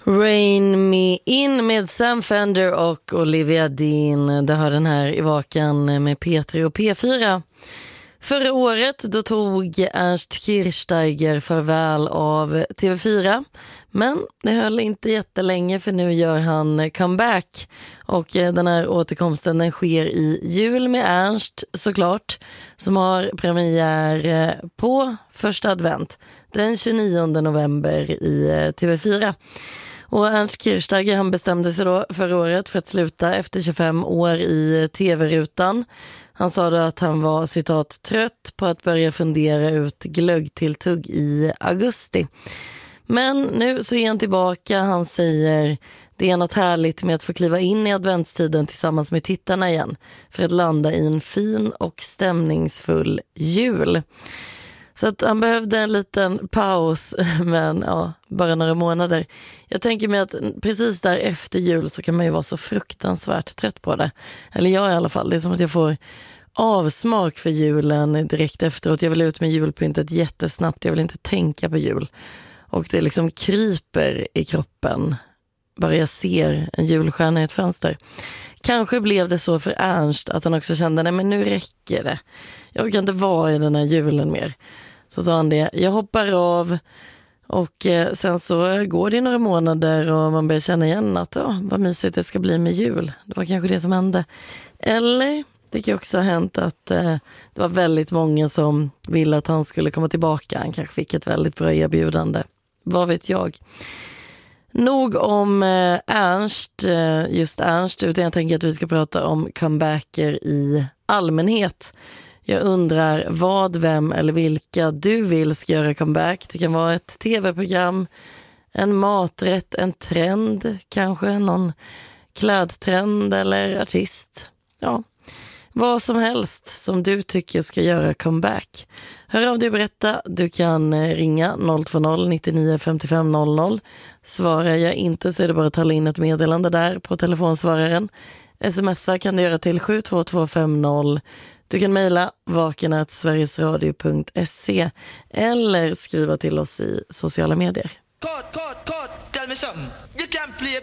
Rain Me In med Sam Fender och Olivia Dean. Det har den här i vakan med P3 och P4. Förra året då tog Ernst Kirchsteiger farväl av TV4. Men det höll inte jättelänge, för nu gör han comeback. Och den här återkomsten den sker i jul med Ernst såklart, som har premiär på första advent den 29 november i TV4. Och Ernst Kirchsteiger han bestämde sig då förra året för att sluta efter 25 år i tv-rutan. Han sa då att han var citat trött på att börja fundera ut glöggtilltugg i augusti. Men nu så är han tillbaka. Han säger det är något härligt med att få kliva in i adventstiden tillsammans med tittarna igen för att landa i en fin och stämningsfull jul. Så att han behövde en liten paus, men ja, bara några månader. Jag tänker mig att precis där efter jul så kan man ju vara så fruktansvärt trött på det. Eller jag i alla fall. Det är som att jag får avsmak för julen direkt efteråt. Jag vill ut med julpyntet jättesnabbt. Jag vill inte tänka på jul. Och det liksom kryper i kroppen bara jag ser en julstjärna i ett fönster. Kanske blev det så för Ernst att han också kände, nej men nu räcker det. Jag kan inte vara i den här julen mer. Så sa han det, jag hoppar av. Och sen så går det några månader och man börjar känna igen att vad mysigt det ska bli med jul. Det var kanske det som hände. Eller det kan också ha hänt att det var väldigt många som ville att han skulle komma tillbaka. Han kanske fick ett väldigt bra erbjudande. Vad vet jag? Nog om just Ernst, utan jag tänker att vi ska prata om comebacker i allmänhet. Jag undrar vad, vem eller vilka du vill ska göra comeback. Det kan vara ett tv-program, en maträtt, en trend, kanske någon klädtrend eller artist. Ja, vad som helst som du tycker ska göra comeback. Hör av dig och berätta. Du kan ringa 020-99 55 00. Svarar jag inte så är det bara att tala in ett meddelande där på telefonsvararen. Smsa kan du göra till 72250. Du kan mejla vaken@sverigesradio.se eller skriva till oss i sociala medier. Tell me something. You can't play